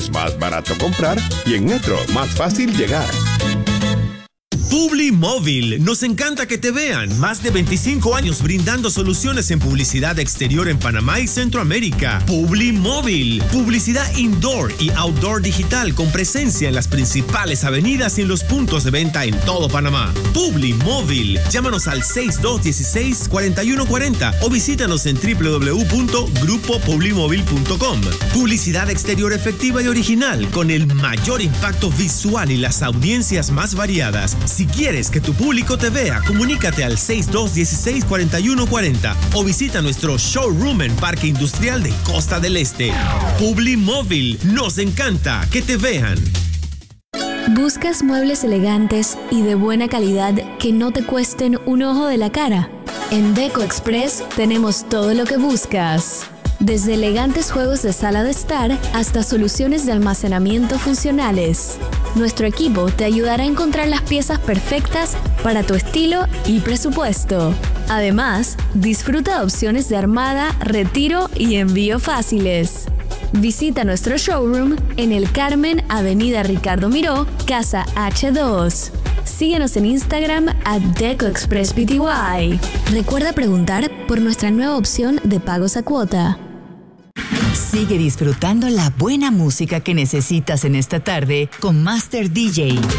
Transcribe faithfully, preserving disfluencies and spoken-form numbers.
Es más barato comprar y en Metro más fácil llegar. Publimóvil, nos encanta que te vean. Más de veinticinco años brindando soluciones en publicidad exterior en Panamá y Centroamérica. Publimóvil, publicidad indoor y outdoor digital con presencia en las principales avenidas y en los puntos de venta en todo Panamá. Publimóvil, llámanos al seis dos uno seis, cuatro uno cuatro cero o visítanos en doble u doble u doble u punto grupo publimóvil punto com. Publicidad exterior efectiva y original con el mayor impacto visual y las audiencias más variadas. Si quieres que tu público te vea, comunícate al seis dos uno seis, cuatro uno cuatro cero o visita nuestro showroom en Parque Industrial de Costa del Este. Publimóvil, nos encanta que te vean. ¿Buscas muebles elegantes y de buena calidad que no te cuesten un ojo de la cara? En Deco Express tenemos todo lo que buscas. Desde elegantes juegos de sala de estar hasta soluciones de almacenamiento funcionales. Nuestro equipo te ayudará a encontrar las piezas perfectas para tu estilo y presupuesto. Además, disfruta de opciones de armada, retiro y envío fáciles. Visita nuestro showroom en El Carmen, Avenida Ricardo Miró, Casa H dos. Síguenos en Instagram a Deco Express P T Y. Recuerda preguntar por nuestra nueva opción de pagos a cuota. Sigue disfrutando la buena música que necesitas en esta tarde con Master D J.